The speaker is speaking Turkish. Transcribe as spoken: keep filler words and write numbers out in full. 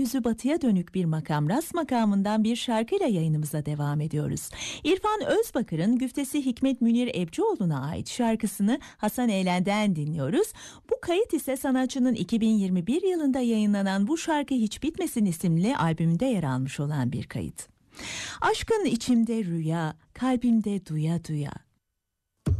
yüzü batıya dönük bir makam, ras makamından bir şarkıyla yayınımıza devam ediyoruz. İrfan Özbakır'ın güftesi Hikmet Münir Ebcioğlu'na ait şarkısını Hasan Eğlen'den dinliyoruz. Bu kayıt ise sanatçının iki bin yirmi bir yılında yayınlanan Bu Şarkı Hiç Bitmesin isimli albümünde yer almış olan bir kayıt. Aşkın içimde rüya, kalbimde duya duya.